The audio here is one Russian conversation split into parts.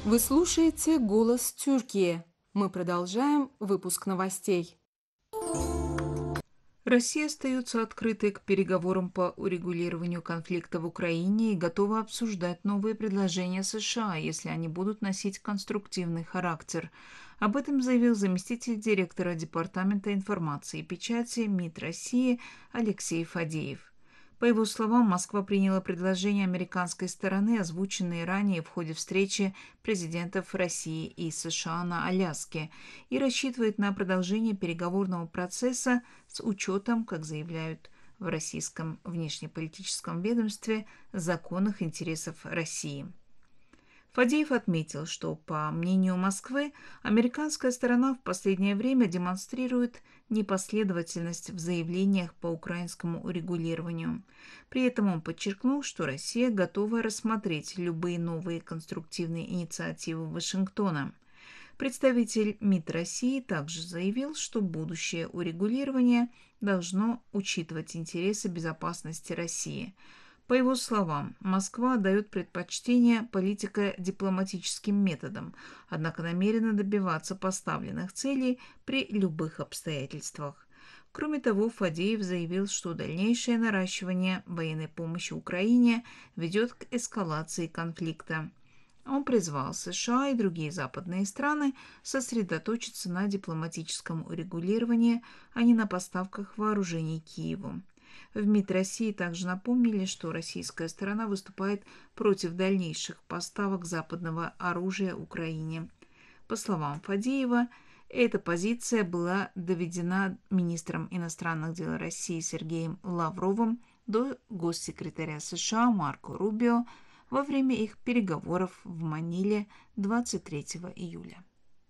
Вы слушаете «Голос Тюркии». Мы продолжаем выпуск новостей. Россия остается открытой к переговорам по урегулированию конфликта в Украине и готова обсуждать новые предложения США, если они будут носить конструктивный характер. Об этом заявил заместитель директора Департамента информации и печати МИД России Алексей Фадеев. По его словам, Москва приняла предложения американской стороны, озвученные ранее в ходе встречи президентов России и США на Аляске, и рассчитывает на продолжение переговорного процесса с учетом, как заявляют в российском внешнеполитическом ведомстве, законных интересов России. Фадеев отметил, что, по мнению Москвы, американская сторона в последнее время демонстрирует непоследовательность в заявлениях по украинскому урегулированию. При этом он подчеркнул, что Россия готова рассмотреть любые новые конструктивные инициативы Вашингтона. Представитель МИД России также заявил, что будущее урегулирование должно учитывать интересы безопасности России. По его словам, Москва дает предпочтение политико-дипломатическим методам, однако намерена добиваться поставленных целей при любых обстоятельствах. Кроме того, Фадеев заявил, что дальнейшее наращивание военной помощи Украине ведет к эскалации конфликта. Он призвал США и другие западные страны сосредоточиться на дипломатическом урегулировании, а не на поставках вооружений Киеву. В МИД России также напомнили, что российская сторона выступает против дальнейших поставок западного оружия Украине. По словам Фадеева, эта позиция была доведена министром иностранных дел России Сергеем Лавровым до госсекретаря США Марко Рубио во время их переговоров в Маниле 23 июля.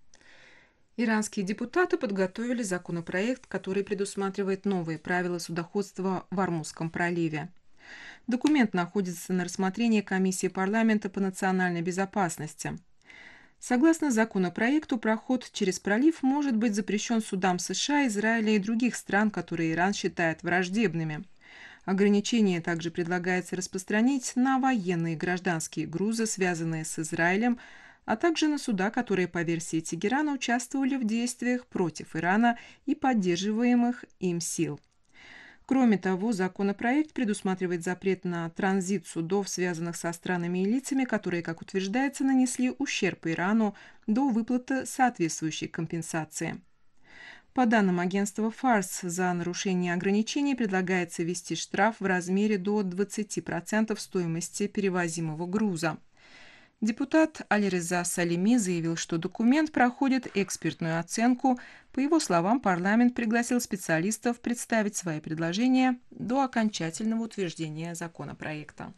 Иранские депутаты подготовили законопроект, который предусматривает новые правила судоходства в Ормузском проливе. Документ находится на рассмотрении Комиссии парламента по национальной безопасности. Согласно законопроекту, проход через пролив может быть запрещен судам США, Израиля и других стран, которые Иран считает враждебными. Ограничение также предлагается распространить на военные и гражданские грузы, связанные с Израилем, а также на суда, которые, по версии Тегерана, участвовали в действиях против Ирана и поддерживаемых им сил. Кроме того, законопроект предусматривает запрет на транзит судов, связанных со странами и лицами, которые, как утверждается, нанесли ущерб Ирану до выплаты соответствующей компенсации. По данным агентства ФАРС, за нарушение ограничений предлагается ввести штраф в размере до 20% стоимости перевозимого груза. Депутат Алиреза Салими заявил, что документ проходит экспертную оценку. По его словам, парламент пригласил специалистов представить свои предложения до окончательного утверждения законопроекта.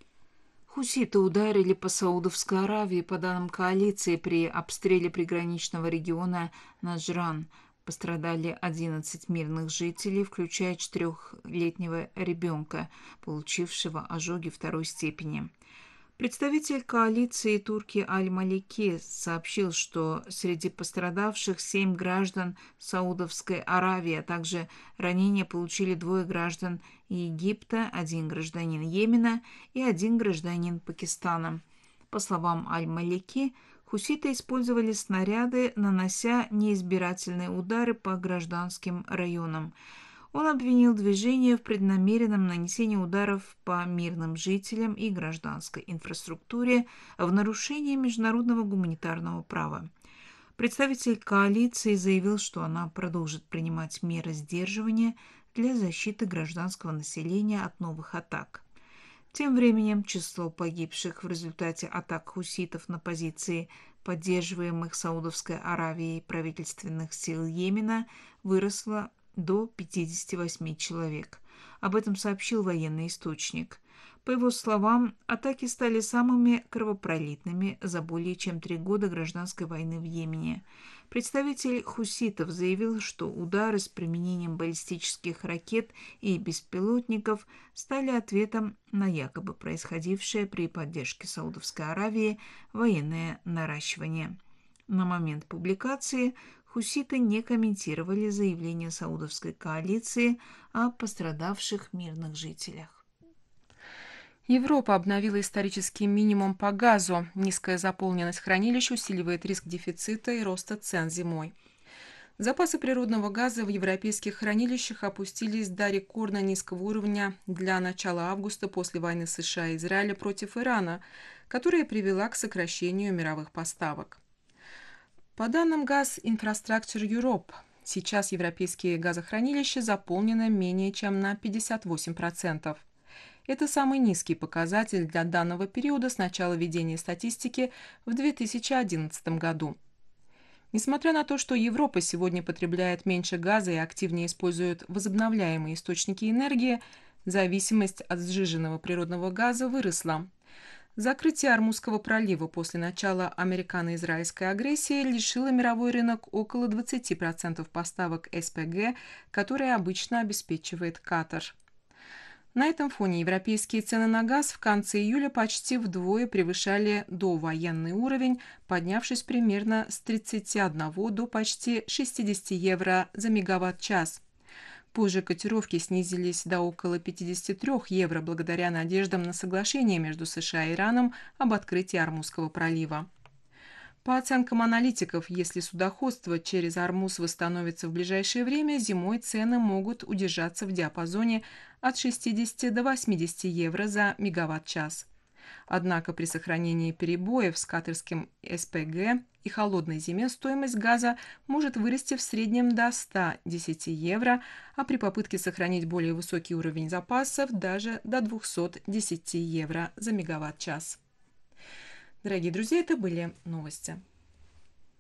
Хуситы ударили по Саудовской Аравии, по данным коалиции, при обстреле приграничного региона Наджран. Пострадали 11 мирных жителей, включая 4-летнего ребенка, получившего ожоги второй степени. Представитель коалиции Турки Аль-Малики сообщил, что среди пострадавших 7 граждан Саудовской Аравии, а также ранения получили 2 граждан Египта, 1 гражданин Йемена и 1 гражданин Пакистана. По словам Аль-Малики, хуситы использовали снаряды, нанося неизбирательные удары по гражданским районам. Он обвинил движение в преднамеренном нанесении ударов по мирным жителям и гражданской инфраструктуре в нарушении международного гуманитарного права. Представитель коалиции заявил, что она продолжит принимать меры сдерживания для защиты гражданского населения от новых атак. Тем временем число погибших в результате атак хуситов на позиции поддерживаемых Саудовской Аравией правительственных сил Йемена выросло до 58 человек. Об этом сообщил военный источник. По его словам, атаки стали самыми кровопролитными за более чем 3 года гражданской войны в Йемене. Представитель хуситов заявил, что удары с применением баллистических ракет и беспилотников стали ответом на якобы происходившее при поддержке Саудовской Аравии военное наращивание. На момент публикации хуситы не комментировали заявление саудовской коалиции о пострадавших мирных жителях. Европа обновила исторический минимум по газу. Низкая заполненность хранилищ усиливает риск дефицита и роста цен зимой. Запасы природного газа в европейских хранилищах опустились до рекордно низкого уровня для начала августа после войны США и Израиля против Ирана, которая привела к сокращению мировых поставок. По данным Gas Infrastructure Europe, сейчас европейские газохранилища заполнены менее чем на 58%. Это самый низкий показатель для данного периода с начала ведения статистики в 2011 году. Несмотря на то, что Европа сегодня потребляет меньше газа и активнее использует возобновляемые источники энергии, зависимость от сжиженного природного газа выросла. Закрытие Ормузского пролива после начала американо-израильской агрессии лишило мировой рынок около 20% поставок СПГ, которые обычно обеспечивает Катар. На этом фоне европейские цены на газ в конце июля почти вдвое превышали довоенный уровень, поднявшись примерно с 31 до почти 60 евро за мегаватт-час. Позже котировки снизились до около 53 евро благодаря надеждам на соглашение между США и Ираном об открытии Ормузского пролива. По оценкам аналитиков, если судоходство через Ормуз восстановится в ближайшее время, зимой цены могут удержаться в диапазоне от 60 до 80 евро за мегаватт-час. Однако при сохранении перебоев с катарским СПГ и холодной зиме стоимость газа может вырасти в среднем до 110 евро, а при попытке сохранить более высокий уровень запасов даже до 210 евро за мегаватт-час. Дорогие друзья, это были новости.